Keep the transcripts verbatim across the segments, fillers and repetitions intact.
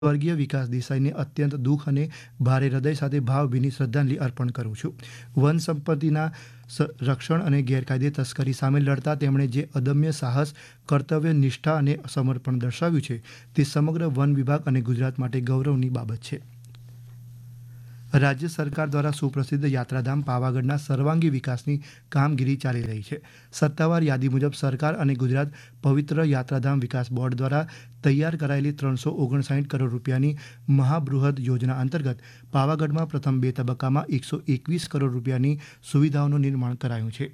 સ્વર્ગીય વિકાસ દેસાઈને અત્યંત દુઃખ અને ભારે હૃદય સાથે ભાવભીની શ્રદ્ધાંજલિ અર્પણ કરું છું. વન સંપત્તિના રક્ષણ અને ગેરકાયદે તસ્કરી સામે લડતા તેમણે જે અદમ્ય સાહસ, કર્તવ્ય નિષ્ઠા અને સમર્પણ દર્શાવ્યું છે તે સમગ્ર વન વિભાગ અને ગુજરાત માટે ગૌરવની બાબત છે. રાજ્ય સરકાર દ્વારા સુપ્રસિદ્ધ યાત્રાધામ પાવાગઢના સર્વાંગી વિકાસની કામગીરી ચાલી રહી છે. સત્તાવાર યાદી મુજબ સરકાર અને ગુજરાત પવિત્ર યાત્રાધામ વિકાસ બોર્ડ દ્વારા તૈયાર કરાયેલી ત્રણસો ઓગણસાઠ કરોડ રૂપિયાની મહાબૃહદ યોજના અંતર્ગત પાવાગઢમાં પ્રથમ બે તબક્કામાં એકસો એકવીસ કરોડ રૂપિયાની સુવિધાઓનું નિર્માણ કરાયું છે.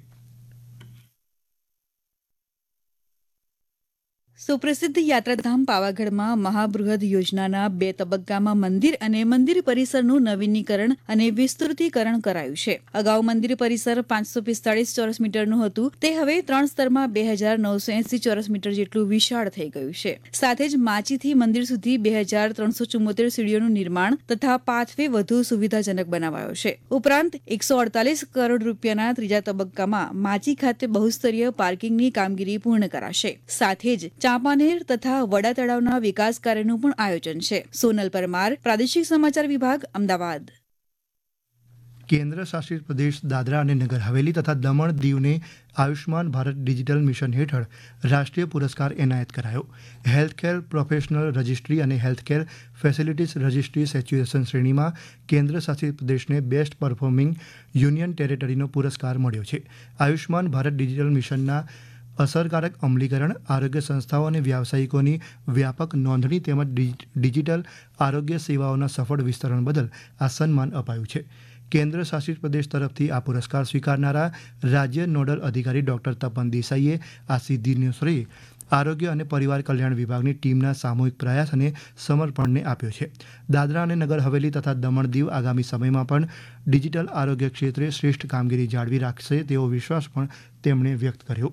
સુપ્રસિદ્ધ યાત્રાધામ પાવાગઢમાં મહાબૃહદ યોજનાના બે તબક્કામાં મંદિર અને મંદિર પરિસરનું નવીનીકરણ અને વિસ્તૃતીકરણ કરાયું છે. અગાઉ મંદિર પરિસર પાંચસો પિસ્તાળીસ ચોરસ મીટરનું હતું, તે હવે ત્રણ સ્તરમાં બે હજાર નવસો એસી ચોરસ મીટર જેટલું વિશાળ થઈ ગયું છે. સાથે જ માચીથી મંદિર સુધી બે હજાર ત્રણસો ચુમ્મોતેર સીડીઓનું નિર્માણ તથા પાથવે વધુ સુવિધાજનક બનાવાયો છે. ઉપરાંત એકસો અડતાલીસ કરોડ રૂપિયાના ત્રીજા તબક્કામાં માચી ખાતે બહુસ્તરીય પાર્કિંગની કામગીરી પૂર્ણ કરાશે. સાથે જ ચાંપાનેર તથા વડા તળાવના વિકાસ કાર્યનું પણ આયોજન છે. સોનલ પરમાર, પ્રાદેશિક સમાચાર વિભાગ, અમદાવાદ. કેન્દ્ર શાસિત પ્રદેશ દાદરા અને નગર હવેલી તથા દમણ દીવને આયુષ્માન ભારત ડિજિટલ મિશન હેઠળ રાષ્ટ્રીય પુરસ્કાર એનાયત કરાયો. હેલ્થકેર પ્રોફેશનલ રજિસ્ટ્રી અને હેલ્થકેર ફેસિલિટીઝ રજિસ્ટ્રી સેચ્યુરેશન શ્રેણીમાં કેન્દ્ર શાસિત પ્રદેશને બેસ્ટ પરફોર્મિંગ યુનિયન ટેરેટરીનો પુરસ્કાર મળ્યો છે. આયુષ્માન ભારત ડિજિટલ મિશનના અસરકારક અમલીકરણ, આરોગ્ય સંસ્થાઓ અને વ્યાવસાયિકોની વ્યાપક નોંધણી તેમજ ડિજિટલ આરોગ્ય સેવાઓના સફળ વિસ્તરણ બદલ આ સન્માન અપાયું છે. કેન્દ્ર શાસિત પ્રદેશ તરફથી આ પુરસ્કાર સ્વીકારનારા રાજ્ય નોડલ અધિકારી ડોક્ટર તપન દેસાઈએ આ સિદ્ધિનો શ્રેય આરોગ્ય અને પરિવાર કલ્યાણ વિભાગની ટીમના સામૂહિક પ્રયાસ અને સમર્પણને આપ્યો છે. દાદરા અને નગર હવેલી તથા દમણ દીવ આગામી સમયમાં પણ ડિજિટલ આરોગ્ય ક્ષેત્રે શ્રેષ્ઠ કામગીરી જાળવી રાખશે તેવો વિશ્વાસ પણ તેમણે વ્યક્ત કર્યો.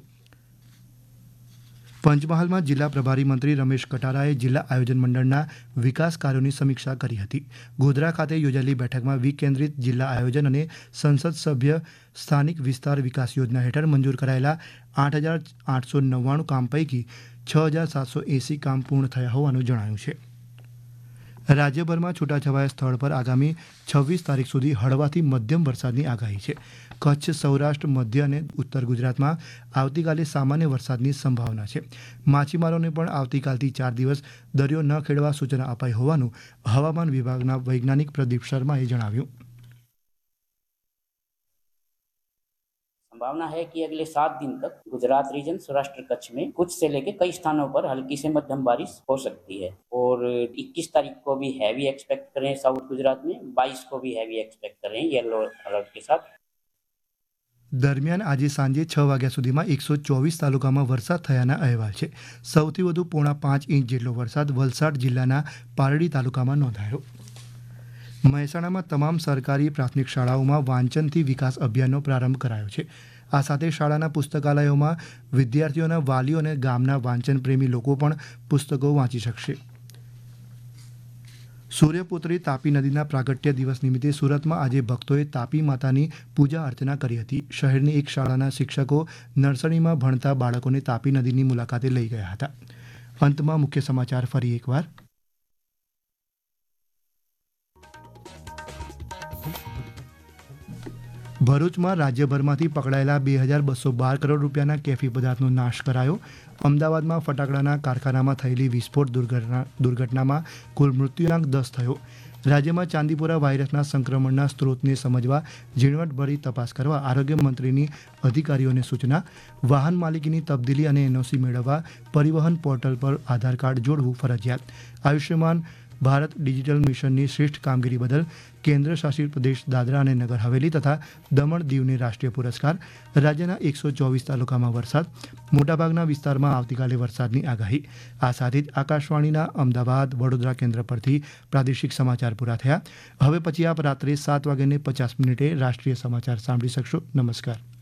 પંચમહાલમાં જિલ્લા પ્રભારી મંત્રી રમેશ કટારાએ જિલ્લા આયોજન મંડળના વિકાસ કાર્યોની સમીક્ષા કરી હતી. ગોધરા ખાતે યોજાયેલી બેઠકમાં વિકેન્દ્રિત જિલ્લા આયોજન અને સંસદ સભ્ય સ્થાનિક વિસ્તાર વિકાસ યોજના હેઠળ મંજૂર કરાયેલા આઠ હજાર આઠસો નવ્વાણું કામ પૈકી છ હજાર સાતસો એંસી કામ પૂર્ણ થયા હોવાનું જણાયું છે. રાજ્યભરમાં છૂટાછવાયા સ્થળ પર આગામી છવ્વીસ તારીખ સુધી હળવાથી મધ્યમ વરસાદની આગાહી છે. કચ્છ, સૌરાષ્ટ્ર, મધ્ય અને ઉત્તર ગુજરાતમાં આવતીકાલે સામાન્ય વરસાદની સંભાવના છે. માછીમારોને પણ આવતીકાલથી ચાર દિવસ દરિયો ન ખેડવા સૂચના અપાઈ હોવાનું હવામાન વિભાગના વૈજ્ઞાનિક પ્રદીપ શર્માએ જણાવ્યું. संभावना है कि अगले सात दिन तक गुजरात रीजन, सौराष्ट्र कच्छ में कुछ से लेकर कई स्थानों पर हल्की से मध्यम बारिश हो सकती है और इक्कीस तारीख को भी हैवी एक्सपेक्ट करें साउथ गुजरात में, बाईस को भी हैवी एक्सपेक्ट करें येलो अलर्ट के साथ. દરમિયાન આજે સાંજે છ વાગ્યા સુધીમાં એકસો ચોવીસ તાલુકામાં વરસાદ થયાના અહેવાલ છે. સૌથી વધુ પોણા પાંચ ઇંચ જેટલો વરસાદ વલસાડ જિલ્લાના પારડી તાલુકામાં નોંધાયો. મહેસાણામાં તમામ સરકારી પ્રાથમિક શાળાઓમાં વાંચનથી વિકાસ અભિયાનનો પ્રારંભ કરાયો છે. આ સાથે શાળાના પુસ્તકાલયોમાં વિદ્યાર્થીઓના વાલીઓ અને ગામના વાંચન પ્રેમી લોકો પણ પુસ્તકો વાંચી શકશે. સૂર્યપુત્રી તાપી નદીના પ્રાગટ્ય દિવસ નિમિત્તે સુરતમાં આજે ભક્તોએ તાપી માતાની પૂજા અર્ચના કરી હતી. શહેરની એક શાળાના શિક્ષકો નર્સરીમાં ભણતા બાળકોને તાપી નદીની મુલાકાતે લઈ ગયા હતા. અંતમાં મુખ્ય સમાચાર ફરી એકવાર. ભરૂચમાં રાજ્યભરમાંથી પકડાયેલા બે હજાર બસો બાર કરોડ રૂપિયાના કેફી પદાર્થનો નાશ કરાયો. અમદાવાદમાં ફટાકડાના કારખાનામાં થયેલી વિસ્ફોટ દુર્ઘટના દુર્ઘટનામાં કુલ મૃત્યુઆંક દસ થયો. રાજ્યમાં ચાંદીપુરા વાયરસના સંક્રમણના સ્ત્રોતને સમજવા ઝીણવટભરી તપાસ કરવા આરોગ્ય મંત્રીની અધિકારીઓને સૂચના. વાહન માલિકીની તબદીલી અને એનઓસી મેળવવા પરિવહન પોર્ટલ પર આધાર કાર્ડ જોડવું ફરજિયાત. આયુષ્યમાન ભારત ડિજિટલ મિશનની શ્રેષ્ઠ કામગીરી બદલ કેન્દ્ર શાસિત પ્રદેશ દાદરા અને નગર હવેલી તથા દમણ દીવને રાષ્ટ્રીય પુરસ્કાર. રાજ્યના એકસો ચોવીસ તાલુકામાં વરસાદ, મોટાભાગના વિસ્તારમાં આવતીકાલે વરસાદની આગાહી. આ સાથે જ આકાશવાણીના અમદાવાદ, વડોદરા કેન્દ્ર પરથી પ્રાદેશિક સમાચાર પૂરા થયા. હવે પછી આપ રાત્રે સાત વાગ્યાને પચાસ મિનિટે રાષ્ટ્રીય સમાચાર સાંભળી શકશો. નમસ્કાર.